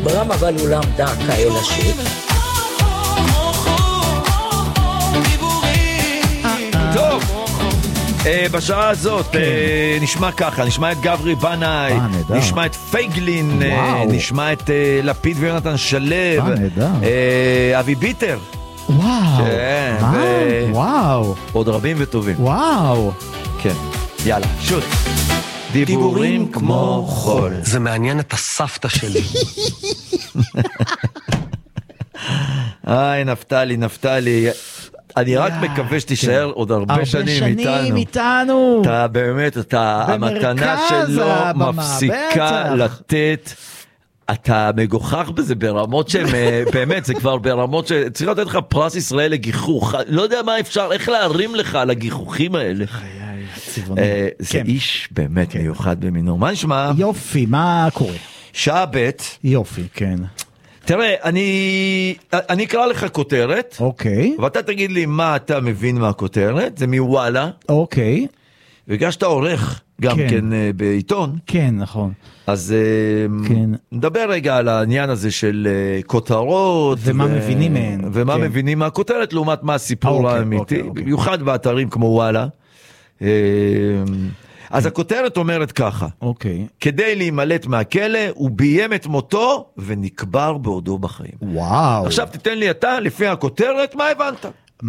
ברם אבל הוא למדה כאלה שיר. טוב, בשעה הזאת נשמע ככה, נשמע את גברי בנאי, נשמע את פייגלין, נשמע את לפיד ויונתן שלב, אבי ביטר, וואו, עוד רבים וטובים. וואו, כן, יאללה, שוט. דיבורים כמו חול. זה מעניין את הסבתא שלי. היי, נפתלי, אני רק מקווה שתישאר עוד הרבה שנים איתנו. אתה באמת, המתנה שלו מפסיקה לתת, אתה מגוחך בזה ברמות שהן, באמת, זה כבר ברמות שצריך לתת לך פרס ישראל לגיחוך, לא יודע מה אפשר, איך להרים לך על הגיחוכים האלה. זה איש באמת מיוחד במינו. מה נשמע? יופי, מה קורה? שעה ב'. יופי, כן. תראה, אני אקרא לך כותרת. אוקיי. ואתה תגיד לי מה אתה מבין מהכותרת. זה מוואלה. אוקיי. בגלל שאתה עורך גם כן בעיתון. כן, נכון. אז נדבר רגע על העניין הזה של כותרות. ומה מבינים מהן. ומה מבינים מהכותרת לעומת מה הסיפור האמיתי. במיוחד באתרים כמו וואלה. אז הכותרת אומרת ככה, כדי להימלט מהכלא, הוא ביים את מותו ונקבר בעודו בחיים. וואו. עכשיו תתן לי אתה, לפי הכותרת, מה הבנת?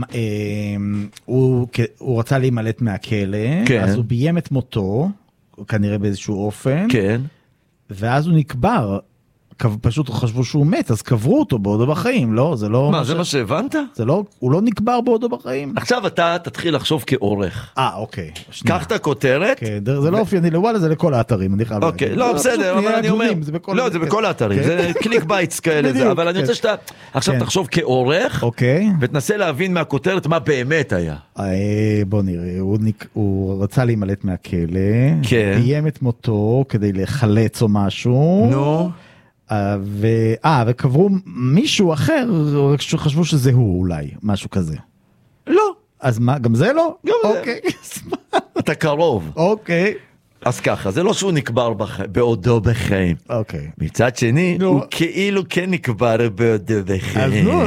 הוא רצה להימלט מהכלא, אז הוא ביים את מותו, כנראה באיזשהו אופן, ואז הוא נקבר. פשוט חשבו שהוא מת, אז קברו אותו בעודו בחיים, לא? זה לא... מה, זה מה שהבנת? זה לא, הוא לא נקבר בעודו בחיים. עכשיו אתה תתחיל לחשוב כעורך. אוקיי. קח את הכותרת. זה לא אופייני לוואלה, זה לכל האתרים. אוקיי, לא, בסדר, אבל אני אומר... לא, זה בכל האתרים, זה קליק בייטס כאלה, אבל אני רוצה שאתה עכשיו תחשוב כעורך, ותנסה להבין מהכותרת מה באמת היה. בוא נראה, הוא רצה להימלט מהכלא, ביים את מותו כדי לחלץ או משהו. נו. וקברו מישהו אחר, חשבו שזה הוא אולי, משהו כזה. לא. אז מה, גם זה לא? גם זה. אתה קרוב. אוקיי. אז ככה, זה לא שהוא נקבר בעודו בחיים. אוקיי. מצד שני, הוא כאילו כן נקבר בעודו בחיים. אז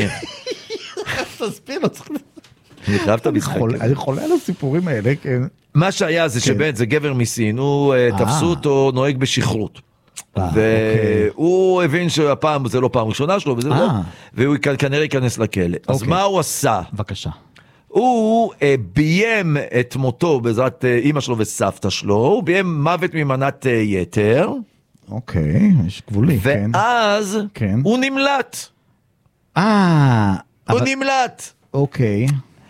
תסביר לו, צריך... אני חייב את המשחק. אני חולה על הסיפורים האלה, כן. מה שהיה זה שבאמת, זה גבר מסין, הוא תפסו אותו נוהג בשכרות. והוא הבין שהפעם זה לא פעם ראשונה שלו והוא כנראה ייכנס לכלא. אז מה הוא עשה? בבקשה. הוא ביים את מותו בעזרת אמא שלו וסבתא שלו, הוא ביים מוות ממנת יתר. אוקיי, יש גבולי. ואז הוא נמלט. הוא נמלט. אוקיי.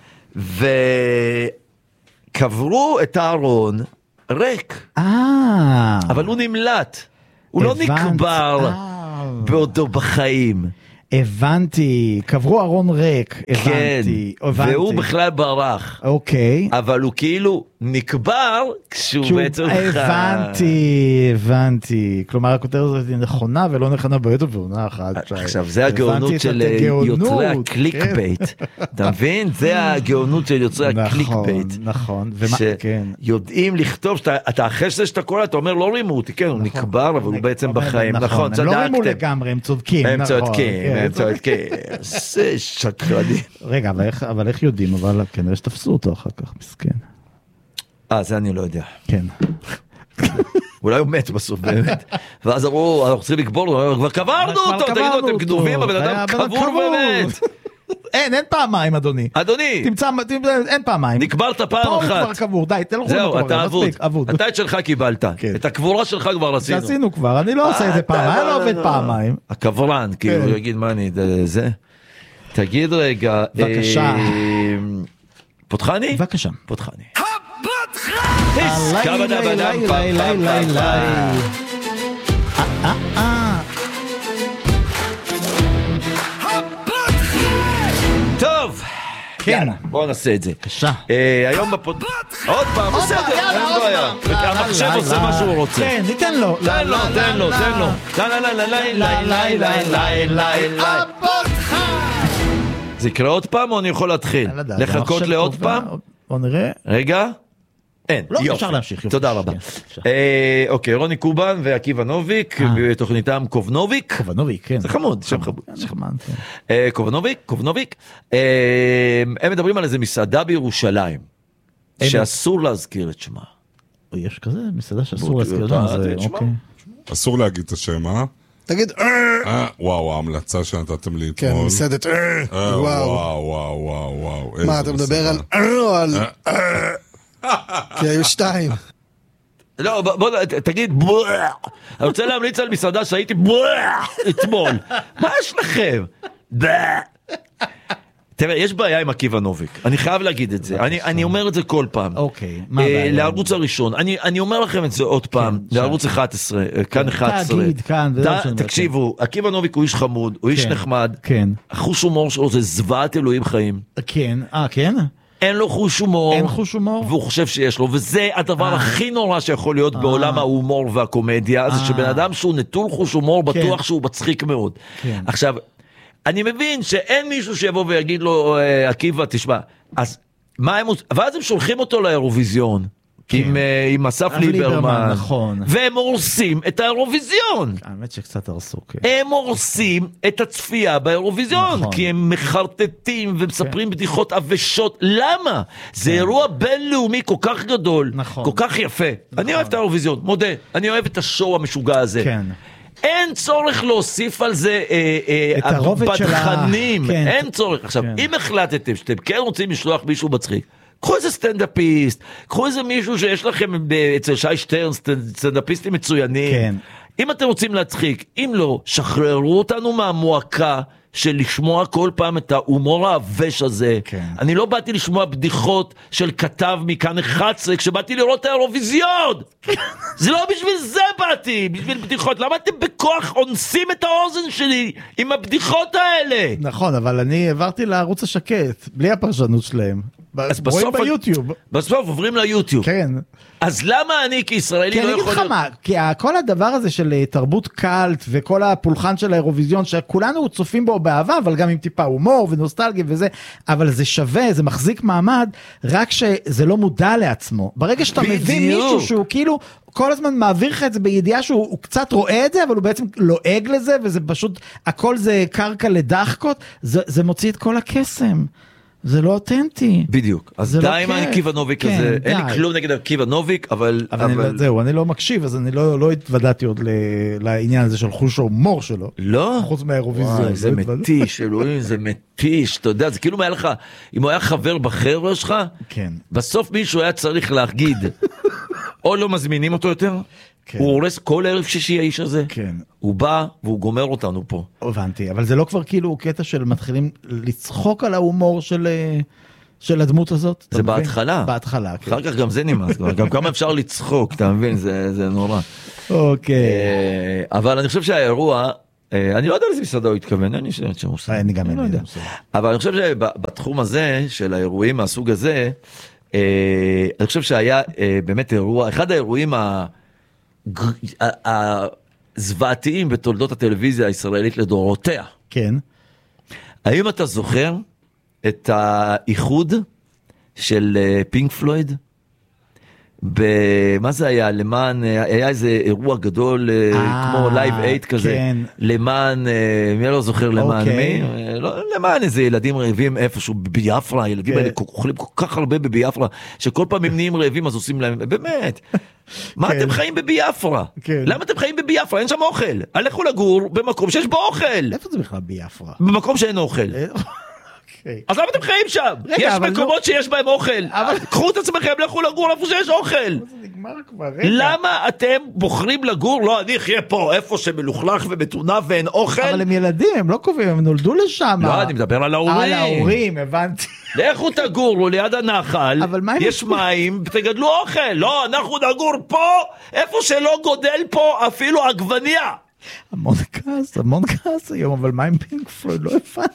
וקברו את הארון ריק. אבל הוא נמלט. הוא לא נקבר בעודו בחיים. הבנתי, קברו ארון ריק, הבנתי. והוא בכלל ברח. אוקיי. אבל הוא כאילו נקבר כשהוא בעצם הבנתי. כלומר, הכותרת הזאת היא נכונה ולא נכונה בעצם ועונה אחת. עכשיו, זה הגאונות של יוצרי הקליק בייט. אתה מבין? זה הגאונות של יוצרי הקליק בייט. נכון. שיודעים לכתוב, אתה אחרי זה שאתה קורא, אתה אומר, לא רימו אותי, כן, הוא נקבר, אבל הוא בעצם בחיים. נכון, צדקתם. לא רימו לגמרי, הם צודקים. הם צודקים. זה שקרנים. רגע, אבל איך יודעים? אבל כנראה שתפסו אותו אחר כך, מסכן. זה אני לא יודע. כן. אולי הוא מת בסוף באמת. ואז אמרו, אנחנו צריכים לקבור, כבר קברנו אותו, תגידו, אתם גדובים, אבל אדם קבור באמת. אין פעמיים, אדוני. תמצא, אין פעמיים. נקברת פעם אחת. פה הוא כבר קבור, די, תן לו חוזר. זהו, אתה אבוד. אתה את שלך קיבלת. את הקבורה שלך כבר עשינו. עשינו כבר, אני לא עושה את זה פעמיים, אני לא עובד פעמיים. הקברן, כאילו, יגיד מה אני, זה. תגיד רגע. בבקשה. פותחני? בבקשה. פותחני. טוב, כן, בואו נעשה את זה. קשה. היום עוד פעם, בסדר, אין בעיה. המחשב עושה מה שהוא רוצה. כן, ניתן לו. תן לו. זה יקרה עוד פעם או אני יכול להתחיל? לחכות לעוד פעם? בוא נראה. רגע. אין, לא, יופי. אפשר להמשיך. תודה רבה. אוקיי, רוני קובן ועקיבא נוביק, בתוכניתם קובנוביק. קובנוביק, כן. זה חמוד, שם חמוד. קובנוביק. הם מדברים על איזה מסעדה בירושלים, שאסור להזכיר את שמה. יש כזה מסעדה שאסור להזכיר את שמה. אסור להגיד את השם, תגיד, וואו, ההמלצה שנתתם לי כן, אתמול. מסעדת, וואו. מה, אתה מדבר על או על... כי היו 2. לא, בוא, תגיד, אני רוצה להמליץ על מסעדה שהייתי אתמול. מה יש לכם? תראה, יש בעיה עם עקיבא נוביק, אני חייב להגיד את זה, אני אומר את זה כל פעם. אוקיי. לערוץ הראשון, אני אומר לכם את זה עוד פעם, לערוץ 11, כאן 11. תקשיבו, עקיבא נוביק הוא איש חמוד, הוא איש נחמד, החוש הומור שלו זה זוועת אלוהים חיים. כן, כן? אין לו חוש הומור. אין חוש הומור? והוא חושב שיש לו, וזה הדבר הכי נורא שיכול להיות בעולם ההומור והקומדיה, זה שבן אדם שהוא נטול חוש הומור, בטוח שהוא מצחיק מאוד. עכשיו, אני מבין שאין מישהו שיבוא ויגיד לו, עקיבא, תשמע, אז מה הם עושים? ואז הם שולחים אותו לאירוויזיון, עם אסף ליברמן, נכון. והם הורסים את האירוויזיון. האמת שקצת הרסו, כן. הם הורסים את הצפייה באירוויזיון, נכון. כי הם מחרטטים ומספרים בדיחות אבשות. למה? זה אירוע בינלאומי כל כך גדול, נכון. כל כך יפה. נכון. אני אוהב את האירוויזיון, מודה. אני אוהב את השואו המשוגע הזה. כן. אין צורך להוסיף על זה בדחנים, כן. אין צורך. עכשיו, כן. אם החלטתם שאתם כן רוצים לשלוח מישהו מצחיק, קחו איזה סטנדאפיסט, קחו איזה מישהו שיש לכם אצל שי שטרן, סטנדאפיסטים מצוינים. כן. אם אתם רוצים להצחיק, אם לא, שחררו אותנו מהמועקה של לשמוע כל פעם את ההומור האבש הזה. כן. אני לא באתי לשמוע בדיחות של כתב מכאן 11, כשבאתי לראות את האירוויזיון. זה לא בשביל זה באתי, בשביל בדיחות. למה אתם בכוח אונסים את האוזן שלי עם הבדיחות האלה? נכון, אבל אני עברתי לערוץ השקט, בלי הפרשנות שלהם. רואים ביוטיוב. בסוף עוברים ליוטיוב. כן. אז למה אני כישראלי לא יכול... כי אני אגיד לך מה, כי כל הדבר הזה של תרבות קלט וכל הפולחן של האירוויזיון, שכולנו צופים בו באהבה, אבל גם עם טיפה הומור ונוסטלגיה וזה, אבל זה שווה, זה מחזיק מעמד, רק שזה לא מודע לעצמו. ברגע שאתה מביא מישהו שהוא כאילו... כל הזמן מעביר לך את זה בידיעה שהוא קצת רואה את זה, אבל הוא בעצם לועג לזה, וזה פשוט, הכל זה קרקע לדחקות, זה מוציא את כל התקסם. זה לא אותנטי. בדיוק. אז די עם עקיבא נוביק הזה. אין לי כלום נגד עקיבא נוביק, אבל... זהו, אני לא מקשיב, אז אני לא התוודעתי עוד לעניין הזה של חוש ההומור שלו. לא? חוץ מהאירוויזיון. זה מתיש, אלוהים, זה מתיש. אתה יודע, זה כאילו מה היה לך, אם הוא היה חבר בחבר'ה שלך, בסוף מישהו היה צריך להגיד, או לא מזמינים אותו יותר, הוא הורס כל ערב שישי האיש הזה. הוא בא והוא גומר אותנו פה. הבנתי, אבל זה לא כבר כאילו קטע של מתחילים לצחוק על ההומור של הדמות הזאת? זה בהתחלה. בהתחלה, כן. אחר כך גם זה נמאס, גם כמה אפשר לצחוק, אתה מבין, זה נורא. אוקיי. אבל אני חושב שהאירוע, אני לא יודע לאיזה מסעדה הוא התכוון, אני גם לא יודע. אבל אני חושב שבתחום הזה, של האירועים מהסוג הזה, אני חושב שהיה באמת אירוע, אחד האירועים הזוועתיים בתולדות הטלוויזיה הישראלית לדורותיה. כן. האם אתה זוכר את האיחוד של פינק פלויד? מה זה היה? למען, היה איזה אירוע גדול כמו לייב 8 כזה, כן. למען, מי לא זוכר למען מי? לא, למען איזה ילדים רעבים איפשהו ביפרה, ילדים האלה אוכלים כל כך הרבה בביפרה, שכל פעם הם נהיים רעבים אז עושים להם, באמת, מה אתם חיים בביפרה? למה אתם חיים בביפרה? אין שם אוכל, הלכו לגור במקום שיש בו אוכל. איפה זה בכלל ביפרה? במקום שאין אוכל. אז למה אתם חיים שם? יש מקומות שיש בהם אוכל. קחו את עצמכם, לכו לגור איפה שיש אוכל. למה אתם בוחרים לגור? לא, אני אחיה פה, איפה שמלוכלך ומתונף ואין אוכל. אבל הם ילדים, הם לא קובעים, הם נולדו לשם. לא, אני מדבר על ההורים. על ההורים, הבנתי. לכו תגורו ליד הנחל, יש מים, תגדלו אוכל. לא, אנחנו נגור פה, איפה שלא גודל פה אפילו עגבניה. המון כעס היום, אבל מה עם פינק פלויד? לא הבנתי.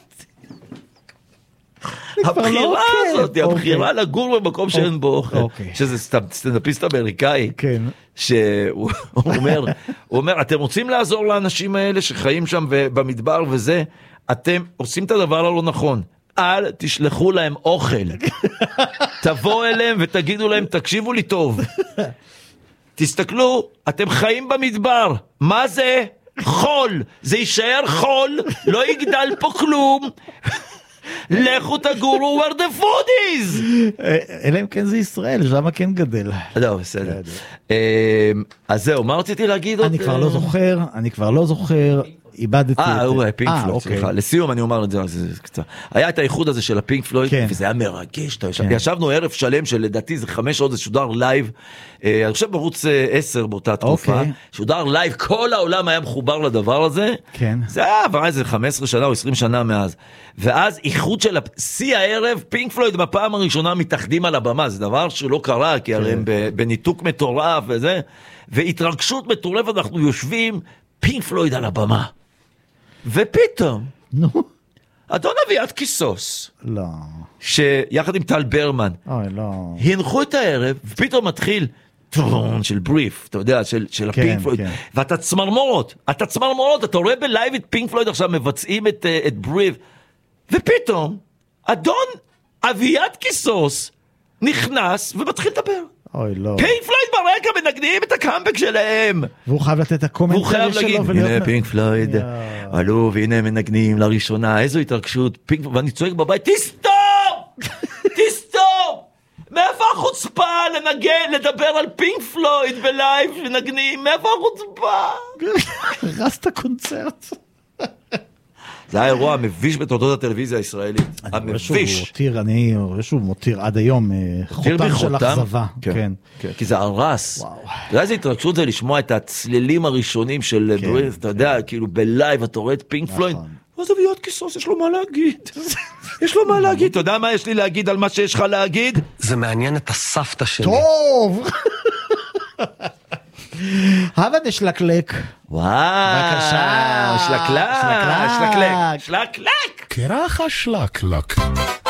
הבחירה הזאת, הבחירה לגור במקום שאין בו אוכל, שזה סטנדאפיסט אמריקאי, שהוא אומר, אתם רוצים לעזור לאנשים האלה שחיים שם במדבר וזה, אתם עושים את הדבר הלא נכון, אל תשלחו להם אוכל. תבואו אליהם ותגידו להם, תקשיבו לי טוב. תסתכלו, אתם חיים במדבר. מה זה? חול. זה יישאר חול, לא יגדל פה כלום. לכו תגורו where the food is. אלא אם כן זה ישראל, שמה כן גדל. לא, בסדר. אז זהו, מה רציתי להגיד? אני כבר לא זוכר, איבדתי פינק פלויד, סליחה. לסיום אני אומר את זה קצת. היה את האיחוד הזה של הפינק פלויד, וזה היה מרגש. ישבנו ערב שלם שלדעתי זה 5 שעות, זה שודר לייב, אני חושב בערוץ 10 באותה תקופה, שודר לייב, כל העולם היה מחובר לדבר הזה, זה היה עבר איזה 15 שנה או 20 שנה מאז, ואז איחוד של שיא הערב, פינק פלויד בפעם הראשונה מתאחדים על הבמה, זה דבר שלא קרה, כי הרי הם בניתוק מטורף וזה, והתרגשות מטורפת, אנחנו יושבים, פינק פלויד על הבמה. ופתאום, אדון אביעד קיסוס, שיחד עם טל ברמן, הנחו את הערב, ופתאום מתחיל טרון של בריף, אתה יודע, של הפינק פלויד, ואתה צמרמורות, אתה רואה בלייב את פינק פלויד עכשיו מבצעים את בריף, ופתאום, אדון אביעד קיסוס נכנס ומתחיל לדבר. פינק פלויד ברקע מנגנים את הקאמבק שלהם, והוא חייב לתת את הקומנטרי שלו, הנה פינק פלויד עלו והנה מנגנים לראשונה, איזו התרגשות, ואני צועק בבית, תסתום, מאיפה החוצפה לדבר על פינק פלויד בלייב מנגנים, מאיפה החוצפה? הרסת קונצרט. זה היה אירוע מביש בתולדות הטלוויזיה הישראלית. המביש. אני רואה שהוא מותיר עד היום חותם של אכזבה. כן. כי זה הרס. אתה יודע איזה התרגשות זה לשמוע את הצלילים הראשונים של בריף, אתה יודע, כאילו בלייב אתה רואה את פינק פלויד. אז אביעד קיסוס, יש לו מה להגיד. אתה יודע מה יש לי להגיד על מה שיש לך להגיד? זה מעניין את הסבתא שלי. טוב! הבה נשלקלק. וואו, שלקלק. קרח השלקלק.